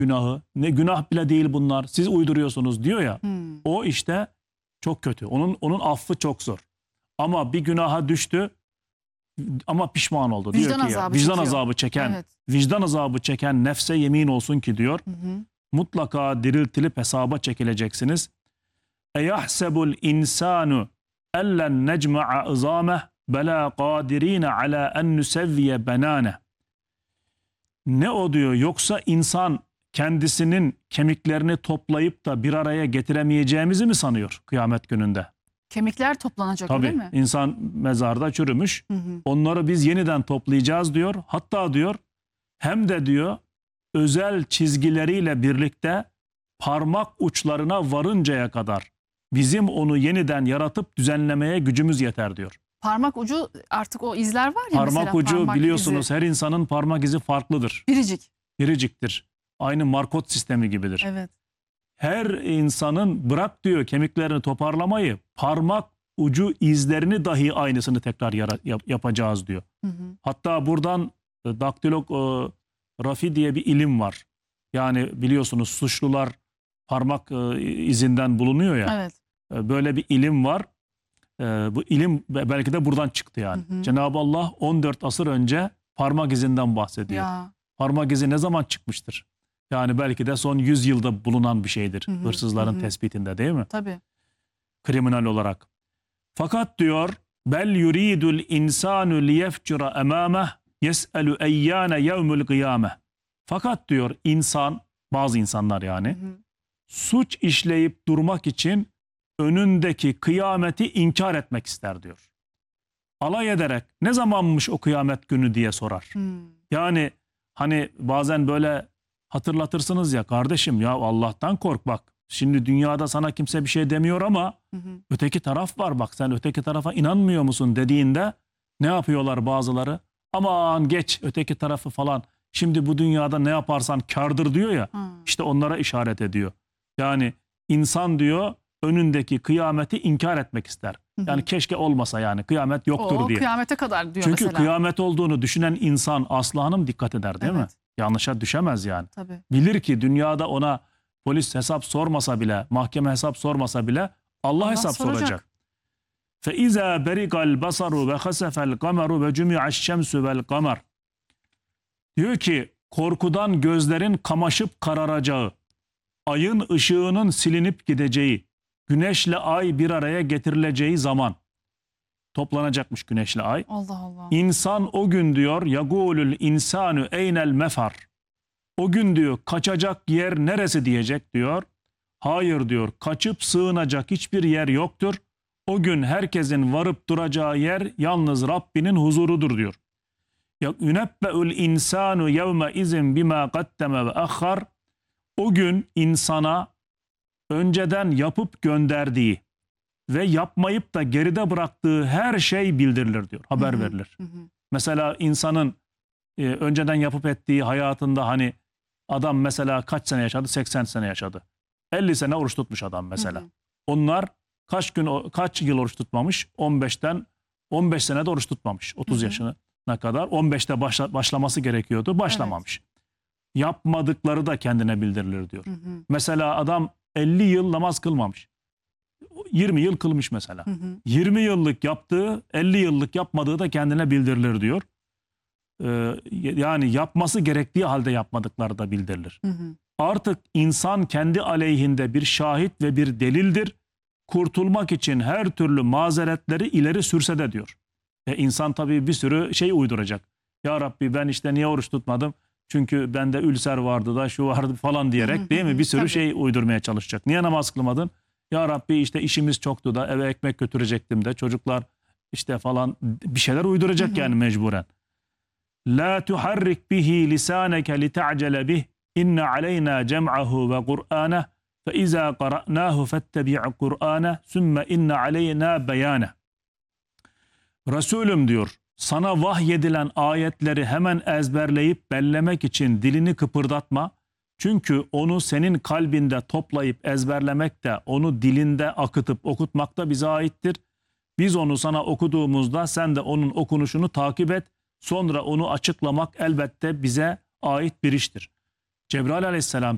günahı. Ne günah bile değil bunlar. Siz uyduruyorsunuz diyor ya. O işte çok kötü. Onun affı çok zor. Ama bir günaha düştü ama pişman oldu. Vicdan Diyor ki ya, azabı vicdan çekiyor. azabı çeken, Evet. vicdan azabı çeken nefse yemin olsun ki diyor. Mutlaka diriltilip hesaba çekileceksiniz. Eyahsebul insanu ellen necma'a izameh bela qadirine ala en nusevviye benane. Ne o diyor? Yoksa insan kendisinin kemiklerini toplayıp da bir araya getiremeyeceğimizi mi sanıyor kıyamet gününde? Kemikler toplanacak öyle Tabii mi? insan mezarda çürümüş. Onları biz yeniden toplayacağız diyor. Hatta diyor hem de diyor özel çizgileriyle birlikte parmak uçlarına varıncaya kadar bizim onu yeniden yaratıp düzenlemeye gücümüz yeter diyor. Parmak ucu artık o izler var ya mesela. Parmak ucu Parmak biliyorsunuz izi. her insanın parmak izi farklıdır. Biricik. Biriciktir. Aynı markot sistemi gibidir. Evet. Her insanın bırak diyor kemiklerini toparlamayı, parmak ucu izlerini dahi aynısını tekrar yapacağız diyor. Hatta buradan daktilografi diye bir ilim var. Yani biliyorsunuz suçlular parmak izinden bulunuyor ya. Evet. Böyle bir ilim var. Bu ilim belki de buradan çıktı yani. Cenab-ı Allah 14 asır önce parmak izinden bahsediyor. Ya. Parmak izi ne zaman çıkmıştır? Yani belki de son 100 yılda bulunan bir şeydir. Hırsızların tespitinde değil mi? Tabii. Kriminal olarak. Fakat diyor bel yuridul insanu liyefcura emameh yes'elu eyyane yevmul kıyameh. Fakat diyor insan, bazı insanlar yani suç işleyip durmak için önündeki kıyameti inkar etmek ister diyor. Alay ederek ne zamanmış o kıyamet günü diye sorar. Yani hani bazen böyle hatırlatırsınız ya kardeşim ya Allah'tan kork bak. Şimdi dünyada sana kimse bir şey demiyor ama öteki taraf var bak sen öteki tarafa inanmıyor musun dediğinde ne yapıyorlar bazıları? Aman geç öteki tarafı falan. Şimdi bu dünyada ne yaparsan kârdır diyor ya. İşte onlara işaret ediyor. Yani insan diyor önündeki kıyameti inkar etmek ister. Yani keşke olmasa yani kıyamet yoktur O diye. kıyamete kadar diyor Çünkü mesela. kıyamet olduğunu düşünen insan Aslı Hanım dikkat eder değil mi? Yanlışa düşemez yani. Tabii. Bilir ki dünyada ona polis hesap sormasa bile, mahkeme hesap sormasa bile Allah hesap soracak. فَاِذَا بَرِقَ الْبَصَرُ وَخَسَفَ الْقَمَرُ وَجُمِعَ الشَّمْسُ وَالْقَمَرُ. Diyor ki korkudan gözlerin kamaşıp kararacağı, ayın ışığının silinip gideceği, güneşle ay bir araya getirileceği zaman toplanacakmış güneşle ay. Allah Allah. İnsan o gün diyor yagulul insanu eynel mefar. O gün diyor kaçacak yer neresi diyecek diyor. Hayır diyor kaçıp sığınacak hiçbir yer yoktur. O gün herkesin varıp duracağı yer yalnız Rabbinin huzurudur diyor. Yunebbe'ül insanu yevme izin bima qaddeme ve ahhar. O gün insana önceden yapıp gönderdiği ve yapmayıp da geride bıraktığı her şey bildirilir diyor. Haber verilir. Mesela insanın önceden yapıp ettiği hayatında hani adam mesela kaç sene yaşadı? 80 sene yaşadı. 50 sene oruç tutmuş adam mesela. Onlar kaç yıl oruç tutmamış? 15 senede oruç tutmamış. 30 yaşına kadar. 15'te başlaması gerekiyordu. Başlamamış. Yapmadıkları da kendine bildirilir diyor. Mesela adam 50 yıl namaz kılmamış. 20 yıl kılmış mesela. 20 yıllık yaptığı 50 yıllık yapmadığı da kendine bildirilir diyor. Yani yapması gerektiği halde yapmadıkları da bildirilir. Artık insan kendi aleyhinde bir şahit ve bir delildir. Kurtulmak için her türlü mazeretleri ileri sürse de diyor. İnsan tabii bir sürü şey uyduracak. Ya Rabbi ben işte niye oruç tutmadım? Çünkü bende ülser vardı da şu vardı falan diyerek değil mi? Bir sürü şey uydurmaya çalışacak. Niye namaz kılmadın? Ya Rabbi işte işimiz çoktu da eve ekmek götürecektim de çocuklar işte falan bir şeyler uyduracak yani mecburen. La tuharrik bihi lisaneke li ta'cele bih inne aleyna cem'ahu ve Kur'aneh fe izâ qara'nâhu fettebi' Kur'aneh sümme inne aleyna beyaneh. Resulüm diyor sana vahyedilen ayetleri hemen ezberleyip bellemek için dilini kıpırdatma. Çünkü onu senin kalbinde toplayıp ezberlemek de onu dilinde akıtıp okutmak da bize aittir. Biz onu sana okuduğumuzda sen de onun okunuşunu takip et. Sonra onu açıklamak elbette bize ait bir iştir. Cebrail aleyhisselam